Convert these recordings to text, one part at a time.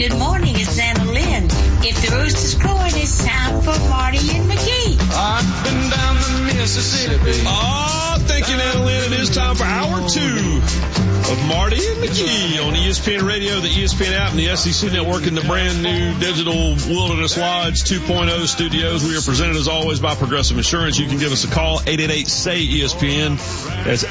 Good morning, it's Anna Lynn. If the rooster's crowing, it's time for Marty and McGee. I've been down the Mississippi. Thank you, Anna Lynn. It is time for hour 2 of Marty and McGee on ESPN Radio, the ESPN app, and the SEC Network in the brand new digital Wilderness Lodge 2.0 studios. We are presented, as always, by Progressive Insurance. You can give us a call, 888-SAY-ESPN. That's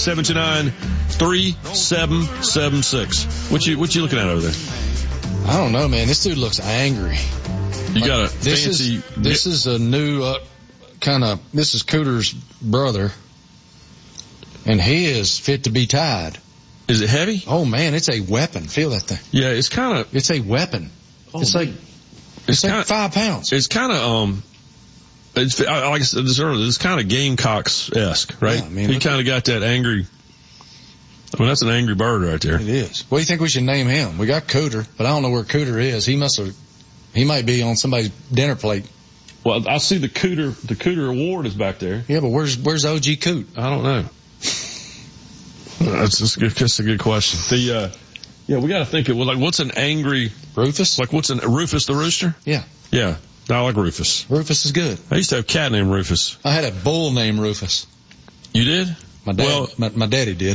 888-729-3776. What you looking at over there? I don't know, man. This dude looks angry. You got a fancy... This is a new this is Cooter's brother, and he is fit to be tied. Is it heavy? Oh, man, it's a weapon. Feel that thing. Yeah, it's kind of... It's a weapon. Oh, it's like 5 pounds. It's kind of, like I said this earlier, it's kind of Gamecocks-esque, right? Yeah, I mean, he kind of got that angry... that's an angry bird right there. It is. What do you think we should name him? We got Cooter, but I don't know where Cooter is. He might be on somebody's dinner plate. Well, I see the Cooter Award is back there. Yeah, but where's OG Coot? I don't know. That's a good question. We got to think of, what's an angry Rufus? Rufus the Rooster? Yeah. Yeah. I like Rufus. Rufus is good. I used to have a cat named Rufus. I had a bull named Rufus. You did? My daddy did.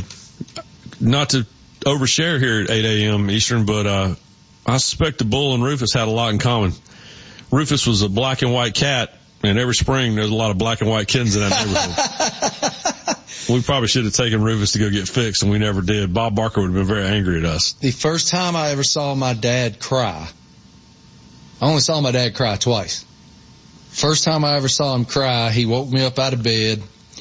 Not to overshare here at 8 a.m. Eastern, but I suspect the bull and Rufus had a lot in common. Rufus was a black and white cat, and every spring there's a lot of black and white kittens in that neighborhood. We probably should have taken Rufus to go get fixed, and we never did. Bob Barker would have been very angry at us. The first time I ever saw my dad cry, I only saw my dad cry twice. First time I ever saw him cry, he woke me up out of bed,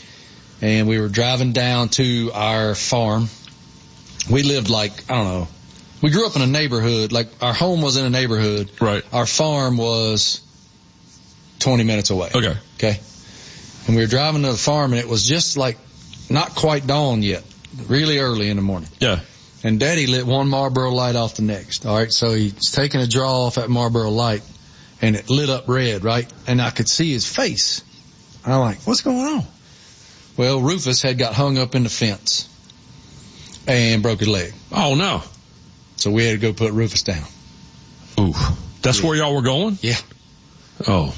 and we were driving down to our farm. We lived we grew up in a neighborhood, our home was in a neighborhood. Right. Our farm was 20 minutes away. Okay. And we were driving to the farm, and it was just not quite dawn yet, really early in the morning. Yeah. And Daddy lit one Marlboro light off the next. All right. So he's taking a draw off that Marlboro light, and it lit up red, right? And I could see his face. And I'm like, what's going on? Well, Rufus had got hung up in the fence and broke his leg. Oh, no. So we had to go put Rufus down. Ooh. That's where y'all were going? Yeah. Oh.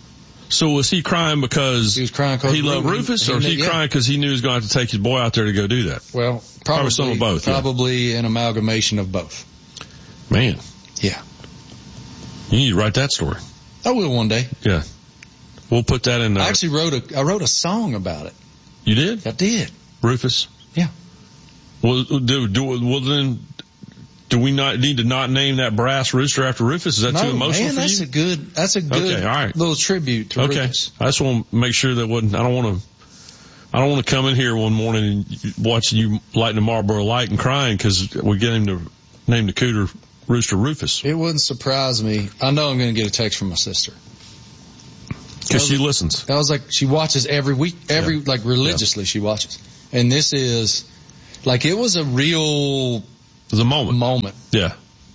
So was he crying because he loved Rufus, or was he crying because he knew he was going to have to take his boy out there to go do that? Well, probably some of both. Probably an amalgamation of both. Man. Yeah. You need to write that story. I will one day. Yeah. We'll put that in there. I actually wrote a song about it. You did? I did. Rufus? Yeah. Well, then, do we not need to not name that brass rooster after Rufus? Is that too emotional for you? That's a good okay, all right. little tribute to Rufus. I just want to make sure that I don't want to come in here one morning and watch you lighting a Marlboro light and crying because we get him to name the Cooter Rooster Rufus. It wouldn't surprise me. I know I'm going to get a text from my sister. Because she listens. I was she watches every week, religiously she watches. And this is, it was a real... It was a moment. Yeah.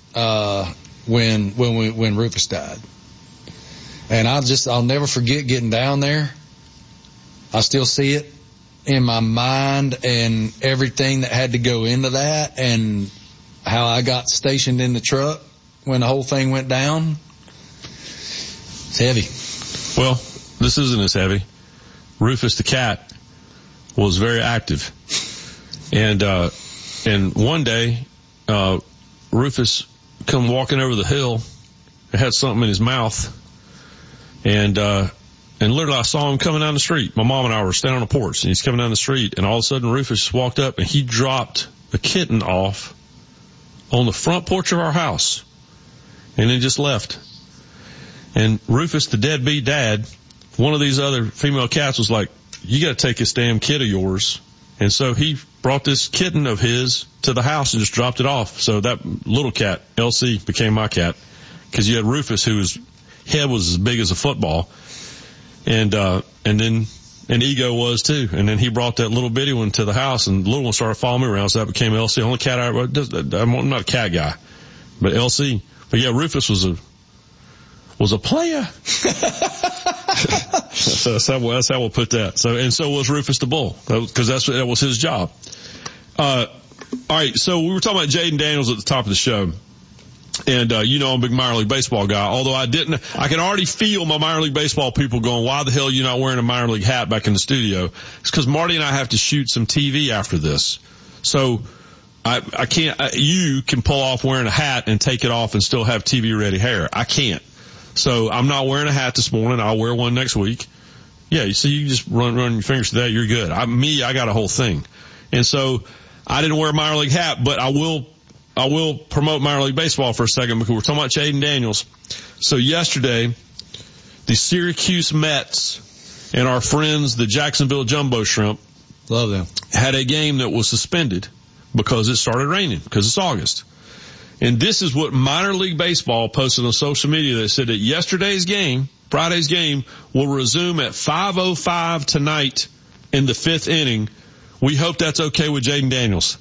When Rufus died. And I'll never forget getting down there. I still see it in my mind and everything that had to go into that and how I got stationed in the truck when the whole thing went down. It's heavy. Well, this isn't as heavy. Rufus the cat was very active. And one day, Rufus come walking over the hill and had something in his mouth. And literally I saw him coming down the street. My mom and I were standing on the porch and he's coming down the street and all of a sudden Rufus walked up and he dropped a kitten off on the front porch of our house and then just left. And Rufus, the deadbeat dad, one of these other female cats was like, you got to take this damn kid of yours. And so he brought this kitten of his to the house and just dropped it off. So that little cat, LC, became my cat. Because you had Rufus, whose head was as big as a football. And Ego was too. And then he brought that little bitty one to the house and the little one started following me around. So that became LC. The only cat I'm not a cat guy, but LC. But yeah, Rufus was a player. So that's how we'll put that. So was Rufus the bull, because that was his job. All right. So we were talking about Jaden Daniels at the top of the show, And, I'm a big minor league baseball guy, although I can already feel my minor league baseball people going, why the hell are you not wearing a minor league hat back in the studio? It's because Marty and I have to shoot some TV after this. So I can't, you can pull off wearing a hat and take it off and still have TV ready hair. I can't. So I'm not wearing a hat this morning. I'll wear one next week. Yeah, you see, you just run your fingers through that. You're good. I got a whole thing. And so I didn't wear a minor league hat, but I will promote minor league baseball for a second because we're talking about Jayden Daniels. So yesterday, the Syracuse Mets and our friends, the Jacksonville Jumbo Shrimp, love them, had a game that was suspended because it started raining because it's August. And this is what minor league baseball posted on social media. They said that yesterday's game, Friday's game, will resume at 5:05 tonight in the 5th inning. We hope that's okay with Jayden Daniels.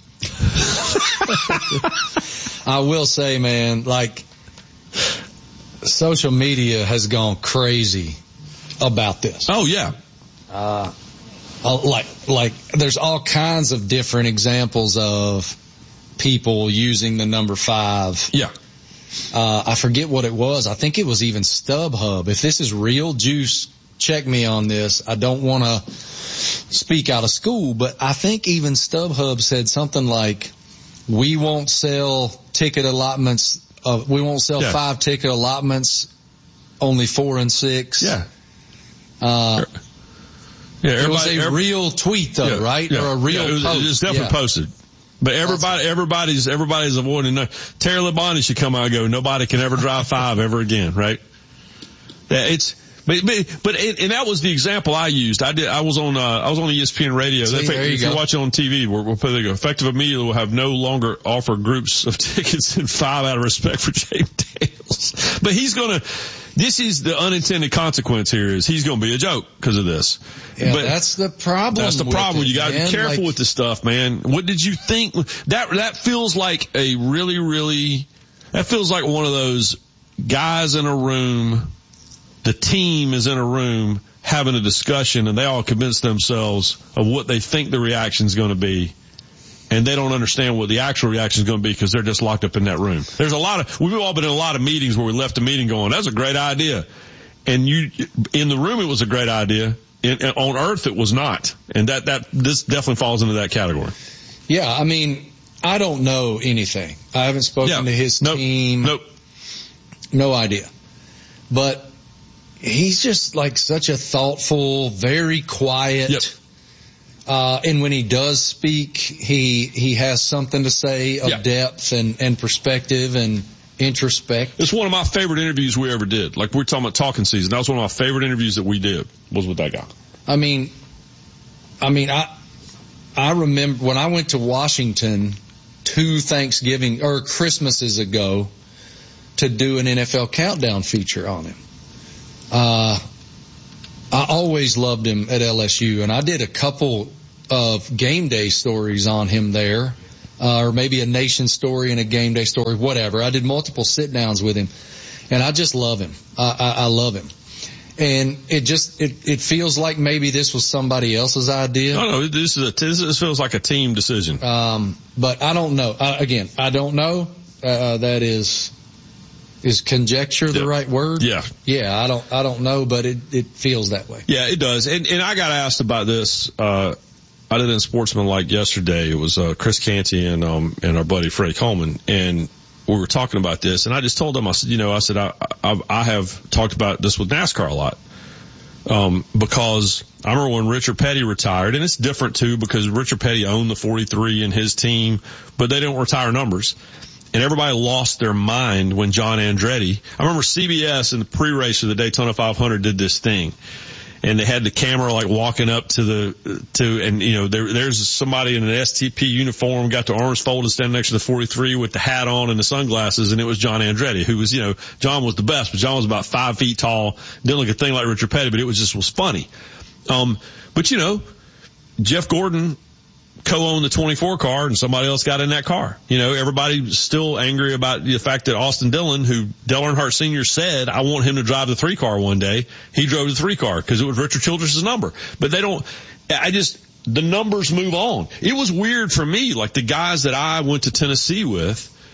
I will say, man, like, social media has gone crazy about this. Oh, yeah. Like there's all kinds of different examples of people using the number 5. Yeah. I forget what it was. I think it was even StubHub. If this is real, Juice, check me on this. I don't want to speak out of school, but I think even StubHub said something like, we won't sell ticket allotments. We won't sell 5 ticket allotments, only 4 and 6. Yeah. It was a real tweet though, right? Yeah. Or a real post. It was definitely posted. But everybody's avoiding. Terry Labonte should come out and go, nobody can ever drive 5 ever again, right? Yeah, But that was the example I used. I was on ESPN radio. If you're watching on TV, we'll put it, effective immediately will have no longer offer groups of tickets in 5 out of respect for Jayden Daniels. But this is the unintended consequence here is he's going to be a joke because of this. Yeah, but that's the problem. That's the problem. You got to be careful with this stuff, man. What did you think? That feels like a really, really, that feels like one of those guys in a room. The team is in a room having a discussion and they all convince themselves of what they think the reaction is going to be. And they don't understand what the actual reaction is going to be because they're just locked up in that room. We've all been in a lot of meetings where we left a meeting going, that's a great idea. And in the room it was a great idea. On earth it was not. And this definitely falls into that category. Yeah, I mean, I don't know anything. I haven't spoken to his team. Nope. No idea. But he's just like such a thoughtful, very quiet. Yep. And when he does speak, he has something to say of depth and perspective and introspect. It's one of my favorite interviews we ever did. Like we're talking about talking season. That was one of my favorite interviews that we did was with that guy. I mean, I remember when I went to Washington 2 Thanksgiving or Christmases ago to do an NFL countdown feature on him. I always loved him at LSU, and I did a couple of game day stories on him there, or maybe a nation story and a game day story, whatever. I did multiple sit downs with him, and I just love him. I love him. And it feels like maybe this was somebody else's idea. No, this feels like a team decision. But I don't know. Again, I don't know. That is conjecture the right word? Yeah. Yeah, I don't know, but it feels that way. Yeah, it does. And I got asked about this, I did it in Sportsmanlike yesterday. It was, Chris Canty and our buddy Freddie Coleman. And we were talking about this and I just told them, I said, I have talked about this with NASCAR a lot. Because I remember when Richard Petty retired, and it's different too because Richard Petty owned the 43 in his team, but they don't retire numbers. And everybody lost their mind when John Andretti, I remember CBS in the pre-race of the Daytona 500 did this thing. And they had the camera like walking up there's somebody in an STP uniform, got the arms folded, standing next to the 43 with the hat on and the sunglasses, and it was John Andretti, who was, John was the best, but John was about 5 feet tall, didn't look a thing like Richard Petty, but it was funny. But Jeff Gordon co-owned the 24 car and somebody else got in that car. Everybody's still angry about the fact that Austin Dillon, who Dale Earnhardt Sr. said, I want him to drive the 3 car one day. He drove the 3 car because it was Richard Childress' number. But the numbers move on. It was weird for me, like the guys that I went to Tennessee with,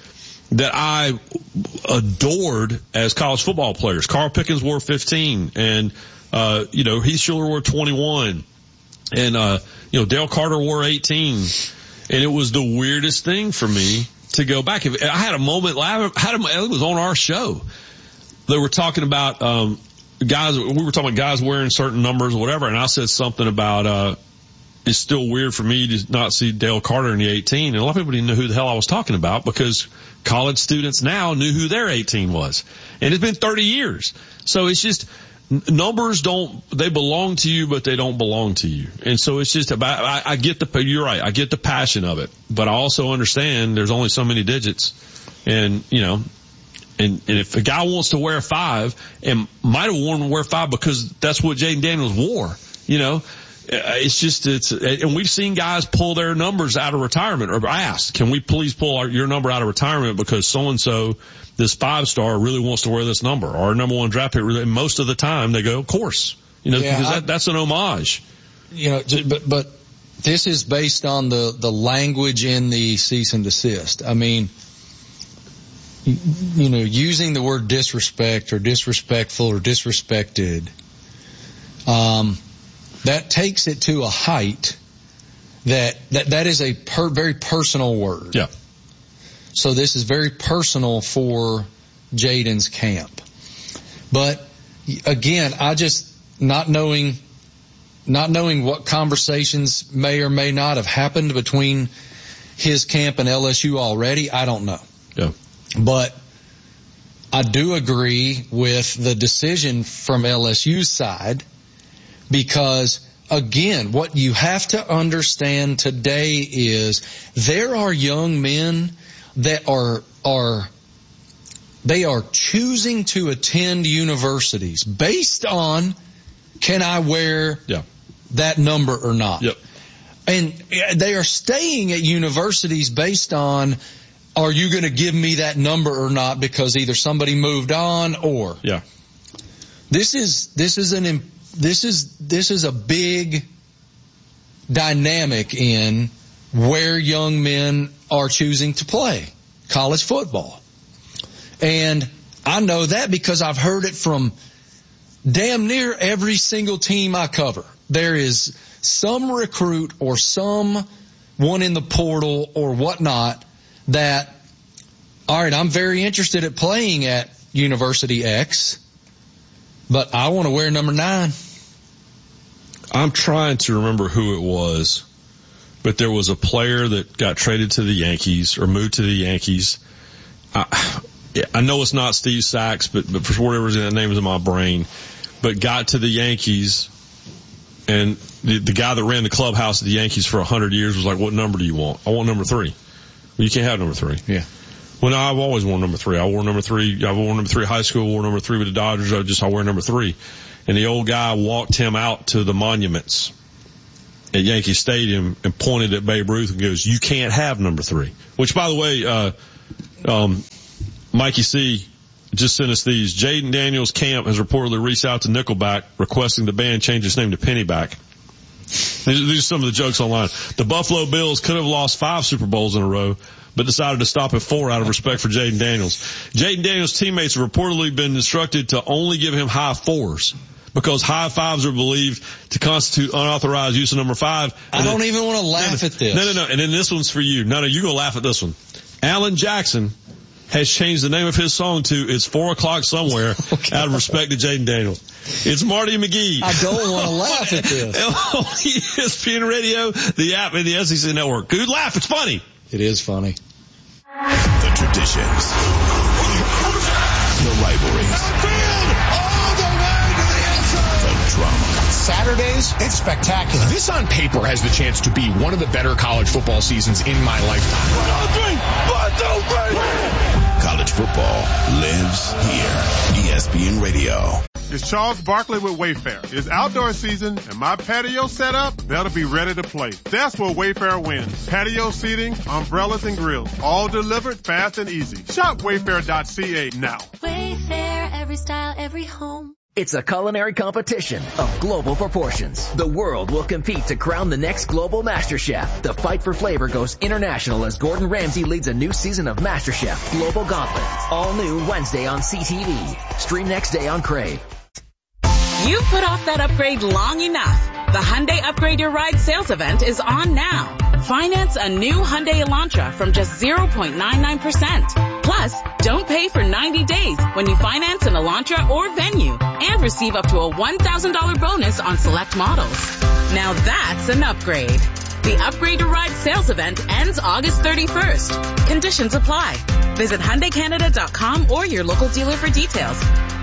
that I adored as college football players. Carl Pickens wore 15 and, Heath Schuler wore 21 and, Dale Carter wore 18. And it was the weirdest thing for me to go back. I had a moment, it was on our show. They were talking about, guys wearing certain numbers or whatever. And I said something about, it's still weird for me to not see Dale Carter in the 18. And a lot of people didn't know who the hell I was talking about because college students now knew who their 18 was. And it's been 30 years. So it's just, numbers they belong to you, but they don't belong to you. And so it's just about, you're right, I get the passion of it, but I also understand there's only so many digits. And, and if a guy wants to wear 5 and might have wear 5 because that's what Jaden Daniels wore, and we've seen guys pull their numbers out of retirement or ask, can we please pull your number out of retirement because so-and-so, this 5-star really wants to wear this number, or our number 1 draft pick. And most of the time they go, of course, because that's an homage. But this is based on the language in the cease and desist. I mean, using the word disrespect or disrespectful or disrespected, that takes it to a height that is a very personal word. Yeah. So this is very personal for Jaden's camp. But again, I just not knowing what conversations may or may not have happened between his camp and LSU already, I don't know. Yeah. But I do agree with the decision from LSU's side. Because, again, what you have to understand today is there are young men that they are choosing to attend universities based on, can I wear that number or not? Yep. And they are staying at universities based on, are you going to give me that number or not? Because either somebody moved on or. Yeah. This is a big dynamic in where young men are choosing to play college football. And I know that because I've heard it from damn near every single team I cover. There is some recruit or someone in the portal or whatnot that, all right, I'm very interested at playing at University X, but I want to wear number 9. I'm trying to remember who it was, but there was a player that got traded to the Yankees or moved to the Yankees. I know it's not Steve Sachs, but for whatever reason that name is in my brain, but got to the Yankees, and the guy that ran the clubhouse at the Yankees for 100 years was like, what number do you want? I want number 3. Well, you can't have number 3. Yeah. Well, no, I've always worn number 3. I wore number 3. I wore number 3 high school, wore number 3 with the Dodgers. I wear number 3. And the old guy walked him out to the monuments at Yankee Stadium and pointed at Babe Ruth and goes, you can't have number 3. Which, by the way, Mikey C just sent us these. Jaden Daniels' camp has reportedly reached out to Nickelback requesting the band change its name to Pennyback. These are some of the jokes online. The Buffalo Bills could have lost 5 Super Bowls in a row, but decided to stop at 4 out of respect for Jaden Daniels. Jaden Daniels' teammates have reportedly been instructed to only give him high 4s because high 5s are believed to constitute unauthorized use of number 5. I don't even want to laugh at this. No. And then this one's for you. No, you're going to laugh at this one. Alan Jackson has changed the name of his song to It's 4 O'Clock Somewhere out of respect to Jaden Daniels. It's Marty McGee. I don't want to laugh at this. ESPN Radio, the app, and the SEC Network. Good laugh. It's funny. It is funny. The traditions. The rivalries. All the way to the end zone. The drama. Saturdays, it's spectacular. This on paper has the chance to be one of the better college football seasons in my lifetime. 1, 2, 3. College football lives here. ESPN Radio. It's Charles Barkley with Wayfair. It's outdoor season, and my patio setup better be ready to play. That's where Wayfair wins. Patio seating, umbrellas, and grills. All delivered fast and easy. Shop Wayfair.ca now. Wayfair, every style, every home. It's a culinary competition of global proportions. The world will compete to crown the next global Master Chef. The fight for flavor goes international as Gordon Ramsay leads a new season of Master Chef Global Gauntlet. All new Wednesday on CTV. Stream next day on Crave. You've put off that upgrade long enough. The Hyundai Upgrade Your Ride sales event is on now. Finance a new Hyundai Elantra from just 0.99%. Plus, don't pay for 90 days when you finance an Elantra or Venue and receive up to a $1,000 bonus on select models. Now that's an upgrade. The Upgrade Your Ride sales event ends August 31st. Conditions apply. Visit HyundaiCanada.com or your local dealer for details.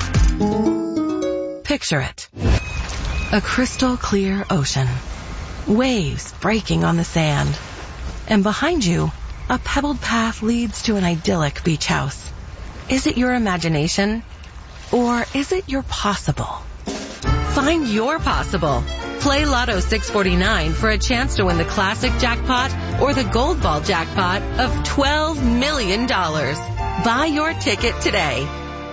Picture it. A crystal clear ocean. Waves breaking on the sand. And behind you, a pebbled path leads to an idyllic beach house. Is it your imagination? Or is it your possible? Find your possible. Play Lotto 649 for a chance to win the classic jackpot or the gold ball jackpot of $12 million. Buy your ticket today.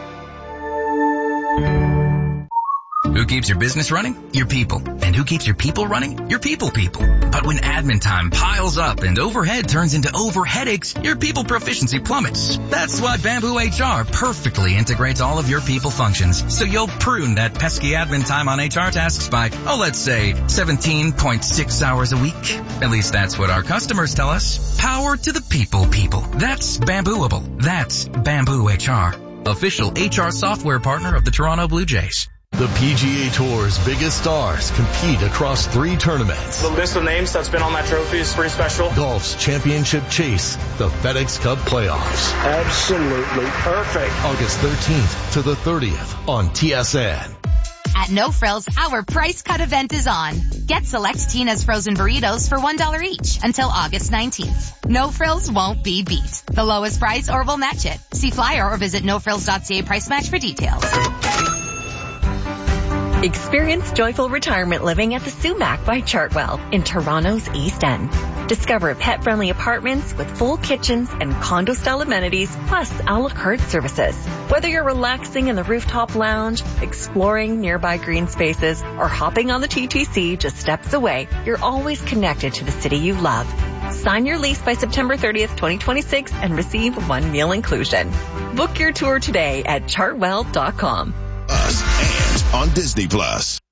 Who keeps your business running? Your people. And who keeps your people running? Your people. But when admin time piles up and overhead turns into overheadaches, your people proficiency plummets. That's why Bamboo HR perfectly integrates all of your people functions, so you'll prune that pesky admin time on HR tasks by, let's say 17.6 hours a week. At least that's what our customers tell us. Power to the people. That's Bambooable. That's Bamboo HR. Official HR software partner of the Toronto Blue Jays. The PGA Tour's biggest stars compete across 3 tournaments. The list of names that's been on that trophy is pretty special. Golf's championship chase, the FedEx Cup playoffs. Absolutely perfect. August 13th to the 30th on TSN. At No Frills, our price cut event is on. Get select Tina's frozen burritos for $1 each until August 19th. No Frills won't be beat. The lowest price or we'll match it. See flyer or visit nofrills.ca price match for details. Experience joyful retirement living at the Sumac by Chartwell in Toronto's East End. Discover pet-friendly apartments with full kitchens and condo-style amenities, plus a la carte services. Whether you're relaxing in the rooftop lounge, exploring nearby green spaces, or hopping on the TTC just steps away, you're always connected to the city you love. Sign your lease by September 30th, 2026 and receive 1 meal inclusion. Book your tour today at chartwell.com. Us and on Disney Plus.